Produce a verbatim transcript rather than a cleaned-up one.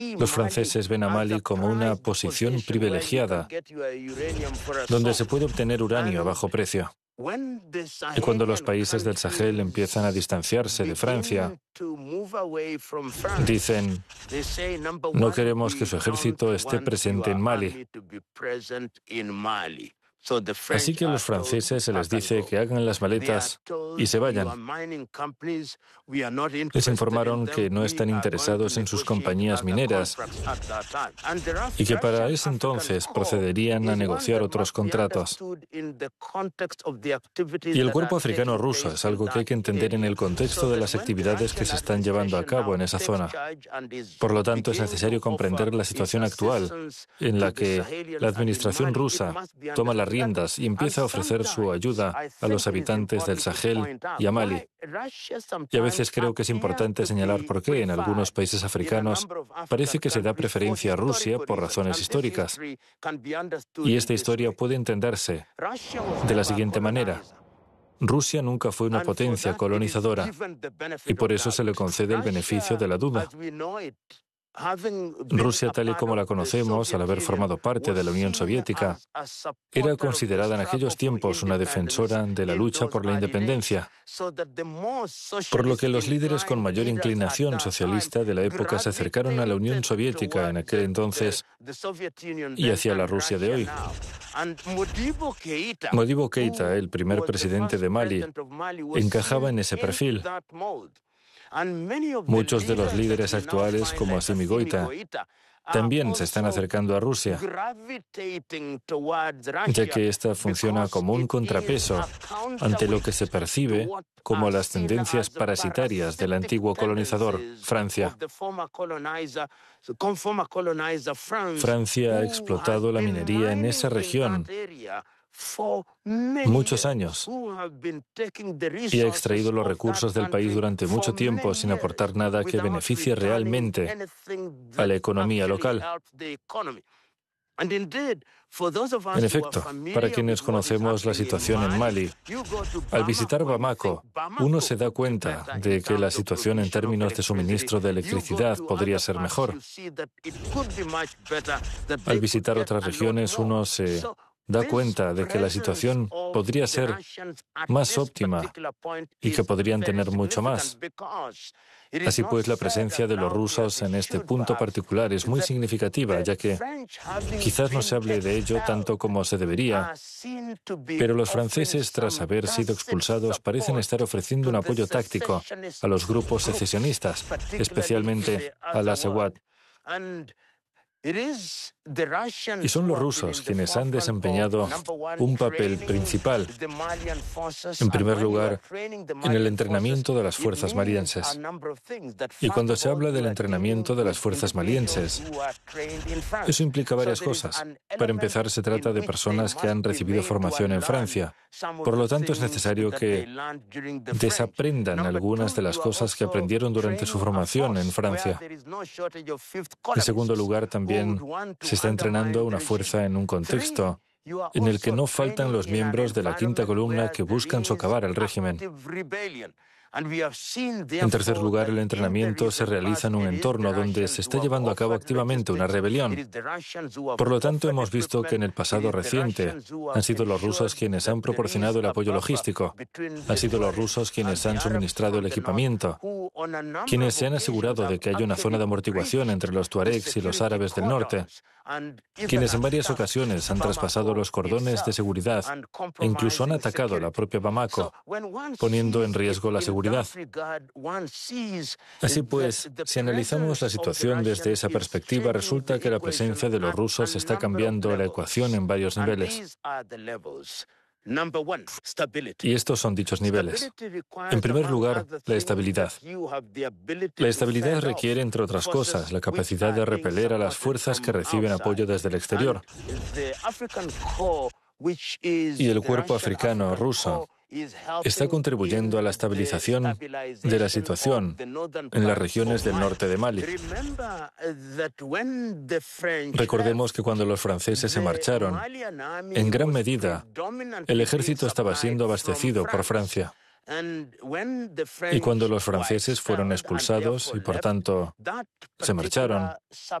Los franceses ven a Mali como una posición privilegiada, donde se puede obtener uranio a bajo precio. Y cuando los países del Sahel empiezan a distanciarse de Francia, dicen, no queremos que su ejército esté presente en Mali. Así que a los franceses se les dice que hagan las maletas y se vayan. Les informaron que no están interesados en sus compañías mineras y que para ese entonces procederían a negociar otros contratos. Y el cuerpo africano ruso es algo que hay que entender en el contexto de las actividades que se están llevando a cabo en esa zona. Por lo tanto, es necesario comprender la situación actual en la que la administración rusa toma las riendas y empieza a ofrecer su ayuda a los habitantes del Sahel y a Mali. Y a veces creo que es importante señalar por qué en algunos países africanos parece que se da preferencia a Rusia por razones históricas. Y esta historia puede entenderse de la siguiente manera. Rusia nunca fue una potencia colonizadora y por eso se le concede el beneficio de la duda. Rusia, tal y como la conocemos, al haber formado parte de la Unión Soviética, era considerada en aquellos tiempos una defensora de la lucha por la independencia, por lo que los líderes con mayor inclinación socialista de la época se acercaron a la Unión Soviética en aquel entonces y hacia la Rusia de hoy. Modibo Keïta, el primer presidente de Mali, encajaba en ese perfil. Muchos de los líderes actuales, como Assimi Goïta, también se están acercando a Rusia, ya que ésta funciona como un contrapeso ante lo que se percibe como las tendencias parasitarias del antiguo colonizador, Francia. Francia ha explotado la minería en esa región muchos años y ha extraído los recursos del país durante mucho tiempo sin aportar nada que beneficie realmente a la economía local. En efecto, para quienes conocemos la situación en Mali, al visitar Bamako, uno se da cuenta de que la situación en términos de suministro de electricidad podría ser mejor. Al visitar otras regiones, uno se da cuenta de que la situación podría ser más óptima y que podrían tener mucho más. Así pues, la presencia de los rusos en este punto particular es muy significativa, ya que quizás no se hable de ello tanto como se debería, pero los franceses, tras haber sido expulsados, parecen estar ofreciendo un apoyo táctico a los grupos secesionistas, especialmente a la Azawad. Y son los rusos quienes han desempeñado un papel principal, en primer lugar, en el entrenamiento de las fuerzas malienses. Y cuando se habla del entrenamiento de las fuerzas malienses, eso implica varias cosas. Para empezar, se trata de personas que han recibido formación en Francia. Por lo tanto, es necesario que desaprendan algunas de las cosas que aprendieron durante su formación en Francia. En segundo lugar, también se está entrenando una fuerza en un contexto en el que no faltan los miembros de la quinta columna que buscan socavar el régimen. En tercer lugar, el entrenamiento se realiza en un entorno donde se está llevando a cabo activamente una rebelión. Por lo tanto, hemos visto que en el pasado reciente han sido los rusos quienes han proporcionado el apoyo logístico, han sido los rusos quienes han suministrado el equipamiento, quienes se han asegurado de que haya una zona de amortiguación entre los tuaregs y los árabes del norte, quienes en varias ocasiones han traspasado los cordones de seguridad e incluso han atacado la propia Bamako, poniendo en riesgo la seguridad. Así pues, si analizamos la situación desde esa perspectiva, resulta que la presencia de los rusos está cambiando la ecuación en varios niveles. Y estos son dichos niveles. En primer lugar, la estabilidad. La estabilidad requiere, entre otras cosas, la capacidad de repeler a las fuerzas que reciben apoyo desde el exterior. Y el cuerpo africano ruso está contribuyendo a la estabilización de la situación en las regiones del norte de Mali. Recordemos que cuando los franceses se marcharon, en gran medida, el ejército estaba siendo abastecido por Francia. Y cuando los franceses fueron expulsados y por tanto se marcharon,